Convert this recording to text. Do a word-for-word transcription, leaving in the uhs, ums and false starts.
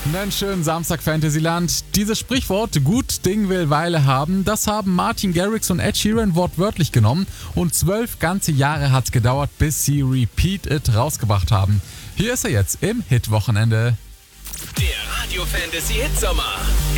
Einen schönen Samstag, Fantasyland. Dieses Sprichwort, gut Ding will Weile haben, das haben Martin Garrix und Ed Sheeran wortwörtlich genommen und zwölf ganze Jahre hat's gedauert, bis sie Repeat It rausgebracht haben. Hier ist er jetzt im Hit-Wochenende. Der Radio Fantasy Hitsommer.